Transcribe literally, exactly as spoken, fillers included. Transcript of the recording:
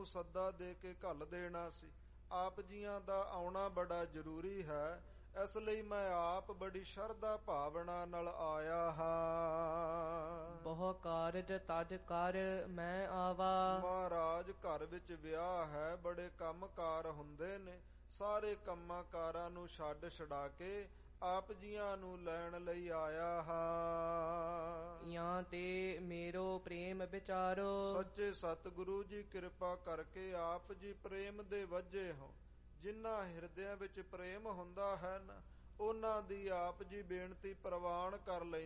ਨੂੰ ਸੱਦਾ ਦੇ ਕੇ ਘੱਲ ਦੇਣਾ ਸੀ। ਆਪ ਜੀਆਂ ਦਾ ਆਉਣਾ ਬੜਾ ਜ਼ਰੂਰੀ ਹੈ, ਇਸ ਲਈ ਮੈਂ ਆਪ ਬੜੀ ਸ਼ਰਧਾ ਭਾਵਨਾ ਨਾਲ ਆਇਆ ਹਾਂ। ਬਹੁ ਕਾਰਜ ਤਜ ਕਰ ਮੈਂ ਆਵਾ। ਮਹਾਰਾਜ, ਘਰ ਵਿੱਚ ਵਿਆਹ ਹੈ, ਬੜੇ ਕੰਮਕਾਰ ਹੁੰਦੇ ਨੇ। ਸਾਰੇ ਕੰਮਾਂ ਕਾਰਾਂ ਨੂੰ ਛੱਡ ਛਡਾ ਕੇ ਆਪ ਜੀਆਂ ਨੂੰ ਲੈਣ ਲਈ ਆਇਆ ਹਾਂ। ਜਾਂ ਤੇ ਮੇਰੋ ਪ੍ਰੇਮ ਵਿਚਾਰੋ। ਸੱਚੇ ਸਤਿਗੁਰੂ ਜੀ, ਕਿਰਪਾ ਕਰਕੇ ਆਪ ਜੀ ਪ੍ਰੇਮ ਦੇ ਵੱਜੇ ਹੋ। ਜਿਨ੍ਹਾਂ ਹਿਰਦਿਆਂ ਵਿੱਚ ਪ੍ਰੇਮ ਹੁੰਦਾ ਹੈ ਨਾ, ਉਹਨਾਂ ਦੀ ਆਪ ਜੀ ਬੇਨਤੀ ਪ੍ਰਵਾਨ ਕਰ ਲੈਂਦੇ